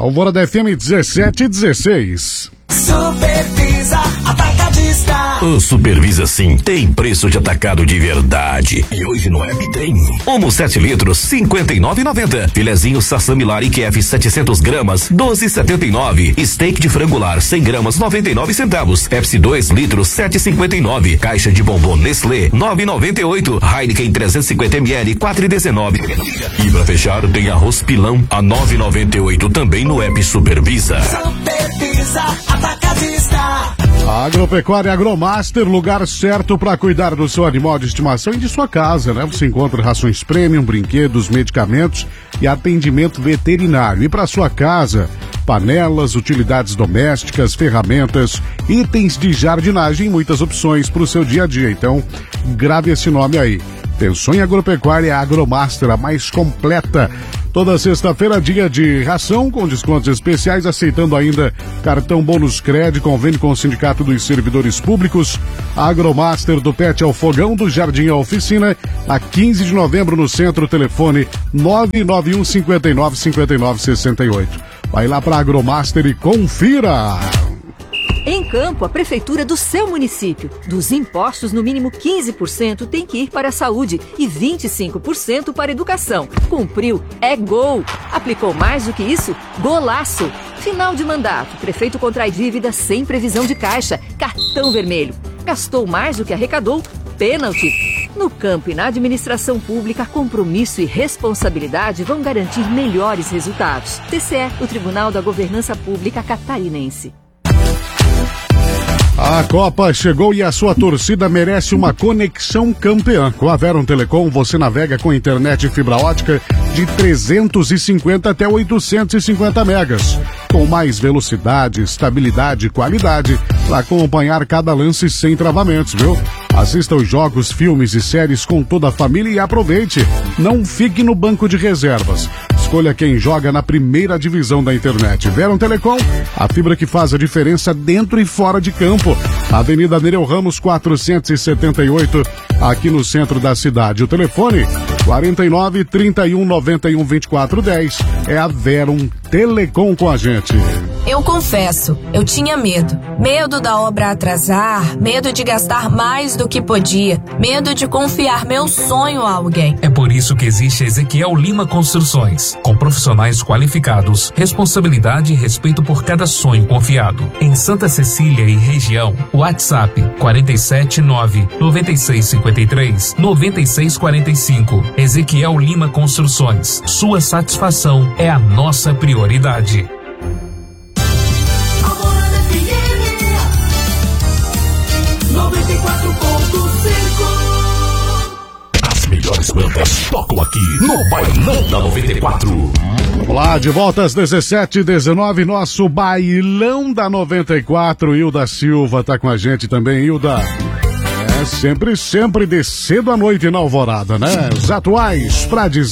Alvorada FM 1716. Supervisa Atacadista. O Supervisa Sim tem preço de atacado de verdade. E hoje no app tem. Omo 7 litros, R$59,90. Filezinho Sassamilari QF 700 gramas, R$12,79. Steak de frangular 100 gramas, 99 centavos. Pepsi 2 litros, R$7,59. Caixa de bombom Nestlé, R$9,98. Heineken 350 ml, R$4,19. E pra fechar, tem arroz pilão a R$9,98 também no app Supervisa. Supervisa Atacadista. Agropecuária Agromaster, lugar certo para cuidar do seu animal de estimação e de sua casa, né? Você encontra rações premium, brinquedos, medicamentos e atendimento veterinário. E para sua casa, panelas, utilidades domésticas, ferramentas, itens de jardinagem e muitas opções para o seu dia a dia. Então, grave esse nome aí. Pensou em Agropecuária Agromaster, a mais completa. Toda sexta-feira, dia de ração, com descontos especiais, aceitando ainda cartão bônus crédito, convênio com o Sindicato dos Servidores Públicos. Agromaster, do Pet ao Fogão, do Jardim à Oficina, a 15 de novembro no centro, telefone 991 59 68. Vai lá para Agromaster e confira! Em Campo, a prefeitura do seu município. Dos impostos, no mínimo 15% tem que ir para a saúde e 25% para a educação. Cumpriu, é gol. Aplicou mais do que isso? Golaço. Final de mandato, prefeito contrai dívida sem previsão de caixa. Cartão vermelho. Gastou mais do que arrecadou? Pênalti. No campo e na administração pública, compromisso e responsabilidade vão garantir melhores resultados. TCE, o Tribunal da Governança Pública Catarinense. A Copa chegou e a sua torcida merece uma conexão campeã. Com a Veron Telecom, você navega com internet e fibra ótica de 350 até 850 megas. Com mais velocidade, estabilidade e qualidade para acompanhar cada lance sem travamentos, viu? Assista os jogos, filmes e séries com toda a família e aproveite. Não fique no banco de reservas. Escolha quem joga na primeira divisão da internet. Veron Telecom, a fibra que faz a diferença dentro e fora de campo. Avenida Nereu Ramos 478, aqui no centro da cidade. O telefone 49 31 91 24 10. É a Veron Telecom com a gente. Eu confesso, eu tinha medo. Medo da obra atrasar, medo de gastar mais do que podia, medo de confiar meu sonho a alguém. É por isso que existe a Ezequiel Lima Construções, com profissionais qualificados, responsabilidade e respeito por cada sonho confiado. Em Santa Cecília e região, WhatsApp 479-9653-9645. Ezequiel Lima Construções. Sua satisfação é a nossa prioridade. As melhores bandas tocam aqui no Bailão da 94. Olá, de volta às 17h19, nosso Bailão da 94. Hilda Silva tá com a gente também, Hilda. É sempre de cedo à noite na Alvorada, né? Os atuais pra dizer.